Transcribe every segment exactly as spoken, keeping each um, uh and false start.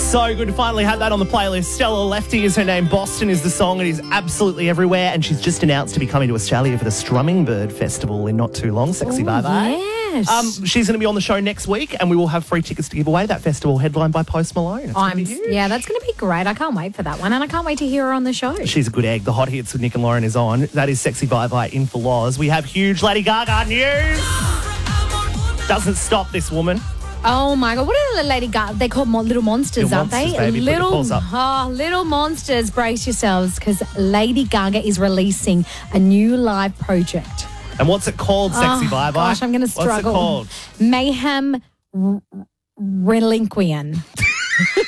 So good to finally have that on the playlist. Stella Lefty is her name. Boston is the song. It is absolutely everywhere. And she's just announced to be coming to Australia for the Strumming Bird Festival in not too long. Sexy Ooh, bye-bye. yes. Um, she's going to be on the show next week and we will have free tickets to give away to that festival headlined by Post Malone. It's gonna I'm, be huge. yeah, that's going to be great. I can't wait for that one. And I can't wait to hear her on the show. She's a good egg. The Hot Hits with Nick and Lauren is on. That is Sexy Bye-Bye in for Loz. We have huge Lady Gaga news. Doesn't stop this woman. Oh my God! What are the Lady Gaga? They call mo- little monsters, Little aren't monsters, they? baby. Put your Little, paws up. oh, little monsters. Brace yourselves, because Lady Gaga is releasing a new live project. And what's it called, Sexy Oh, Bye-Bye? Gosh, I'm going to struggle. What's it called? Mayhem R- Relinquian. No,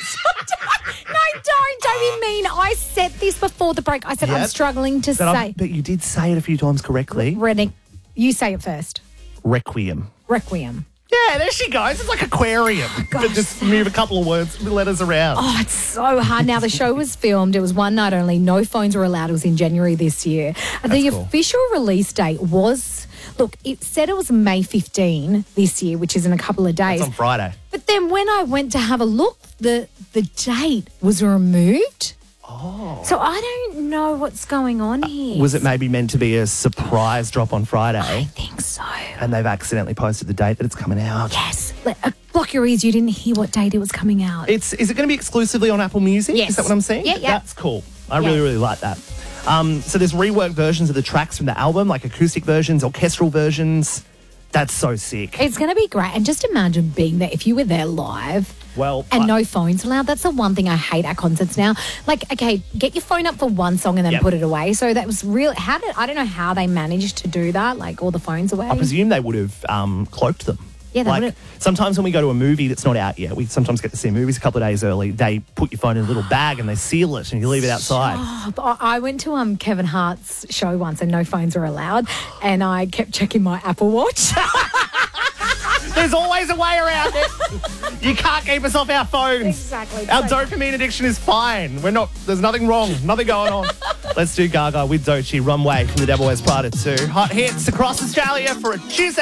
don't. Don't be mean. I said this before the break. I said I'm Yep. struggling to But, I, say. but you did say it a few times correctly. Relin- you say it first. Requiem. Requiem. Yeah, there she goes. It's like aquarium. But just move a couple of words, letters around. Oh, it's so hard. Now, the show was filmed. It was one night only. No phones were allowed. It was in January this year. the cool. official release date was, look, it said it was May fifteenth this year, which is in a couple of days. It's on Friday. But then when I went to have a look, the, the date was removed. Oh. So I don't know what's going on here. Was it maybe meant to be a surprise drop on Friday? I think so. And they've accidentally posted the date that it's coming out. Yes. Like, uh, block your ears. You didn't hear what date it was coming out. It's Is it going to be exclusively on Apple Music? Yes. Is that what I'm saying? Yeah, yeah. That's cool. I Yeah. really, really like that. Um, so there's reworked versions of the tracks from the album, like acoustic versions, orchestral versions. That's so sick. It's going to be great. And just imagine being there, if you were there live. Well, And I- no phones allowed. That's the one thing I hate at concerts now. Like, okay, get your phone up for one song and then Yep. put it away. So that was real. How did I don't know how they managed to do that? Like all the phones away. I presume they would have um, cloaked them. Yeah, they like would've- sometimes when we go to a movie that's not out yet, we sometimes get to see movies a couple of days early. They put your phone in a little bag and they seal it and you leave it outside. Oh, but I I went to um Kevin Hart's show once and no phones were allowed, and I kept checking my Apple Watch. There's always a way around it. You can't keep us off our phones. Exactly. Our So- dopamine addiction is fine. We're not. There's nothing wrong. Nothing going on. Let's do Gaga with Doechii, Runway from the Devil Wears Prada two. Hot hits across Australia for a Tuesday.